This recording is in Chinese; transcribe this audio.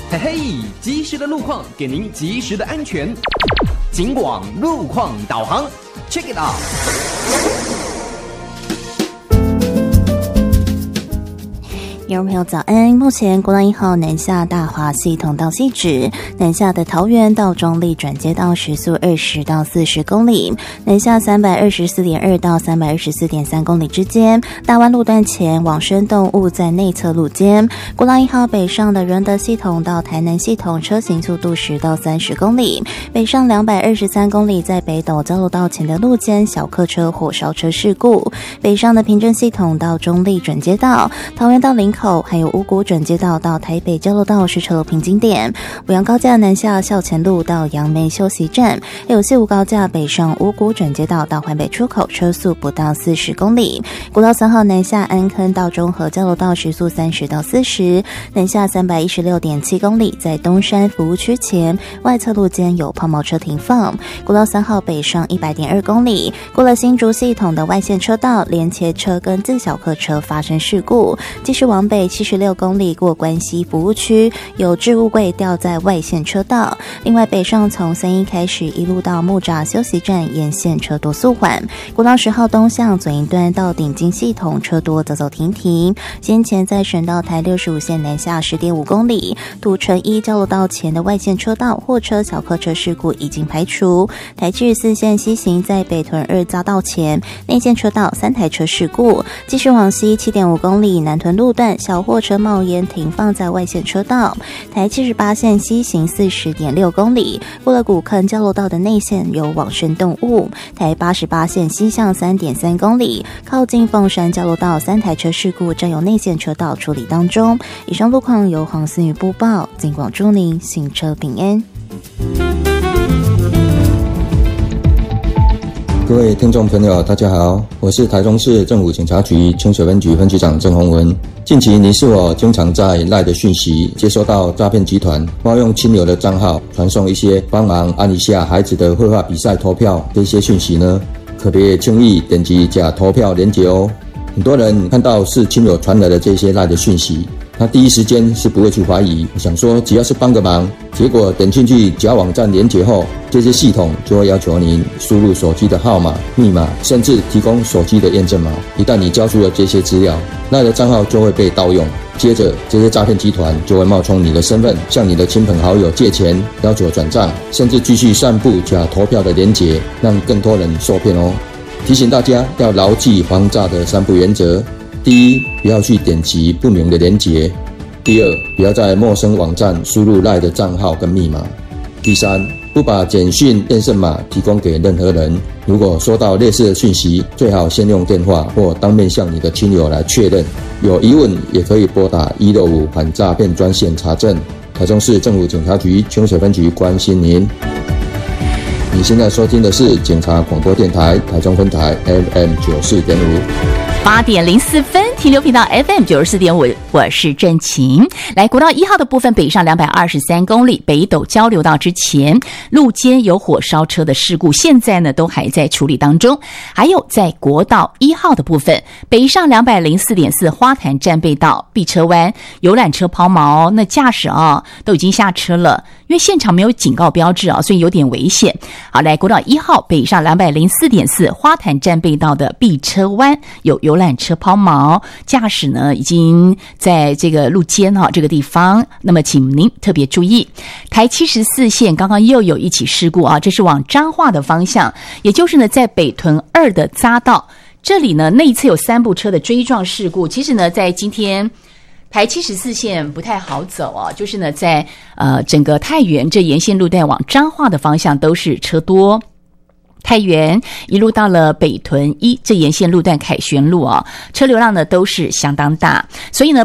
嘿嘿，及时的路况给您及时的安全。警广路况导航 ，Check it out。 听众朋友早安，目前国道1号南下大华系统到汐止，南下的桃园到中立转接道时速20到40公里，南下324.2到324.3公里之间，大湾路段前往生动物在内侧路间。国道1号北上的仁德系统到台南系统车行速度10到30公里，北上223公里在北斗交流道前的路间小客车火烧车事故，北上的平镇系统到中立转接道，桃园到林口还有五股转接道到台北交流道是车流瓶颈点，五杨高架南下校前路到杨梅休息站，还有西武高架北上五股转接道到环北出口车速不到40公里，国道3号南下安坑到中和交流道时速30到40，南下316.7公里在东山服务区前外侧路间有抛锚车停放，国道3号北上100.2公里，过了新竹系统的外线车道，连前车跟自小客车发生事故，继续往北76公里过关西服务区，有置物柜掉在外线车道。另外北上从3一开始一路到木栅休息站沿线车多速缓，国道10号东向左营段到顶金系统车多走走停停。先前在省道台65线南下10.5公里，土城1交流道前的外线车道货车小客车事故已经排除。台74线西行在北屯2匝道前内线车道3台车事故，继续往西7.5公里南屯路段小货车冒烟停放在外线车道，台78线西行40.6公里，过了古坑交流道的内线有往生动物，台88线西向3.3公里，靠近凤山交流道3台车事故正由内线车道处理当中。以上路况由黄思雨播报，警广祝您行车平安。 各位听众朋友大家好，我是台中市政府警察局清水分局分局长郑宏文。近期你是否经常在 LINE 的讯息接收到诈骗集团冒用亲友的账号传送一些帮忙按一下孩子的绘画比赛投票这些讯息呢？可别轻易点击假投票连结哦。很多人看到是亲友传来的这些 LINE 的讯息，他第一时间是不会去怀疑，想说只要是帮个忙，结果点进去假网站连结后，这些系统就会要求您输入手机的号码、密码，甚至提供手机的验证码。一旦你交出了这些资料，那的账号就会被盗用。接着这些诈骗集团就会冒充你的身份，向你的亲朋好友借钱，要求转账，甚至继续散布假投票的连结，让更多人受骗哦。提醒大家要牢记防诈的3不原则：第一，不要去点击不明的连结；第二，不要在陌生网站输入 LINE 的账号跟密码；第三，不把简讯验证码提供给任何人。如果收到类似的讯息，最好先用电话或当面向你的亲友来确认。有疑问也可以拨打165反诈骗专线查证。台中市政府警察局清水分局关心您。你现在收听的是警察广播电台台中分台 FM 94.5。 8点04分，停留频道 FM 94.5，我是郑晴。来，国道1号的部分，北上223公里，北斗交流道之前路间有火烧车的事故，现在呢都还在处理当中。还有在国道1号的部分，北上204.4花坛战备道碧车湾游览车抛锚，那驾驶都已经下车了，因为现场没有警告标志所以有点危险。好，来国道1号北上204.4花坛战备道的碧车湾有游览车抛锚，驾驶呢已经在这个路肩这个地方，那么请您特别注意。台74线刚刚又有一起事故这是往彰化的方向，也就是呢在北屯2的匝道，这里呢内侧有3部车的追撞事故。其实呢在今天台74线不太好走就是呢在整个太原这沿线路段往彰化的方向都是车多。太原一路到了北屯1这沿线路段凯旋路车流量呢都是相当大，所以呢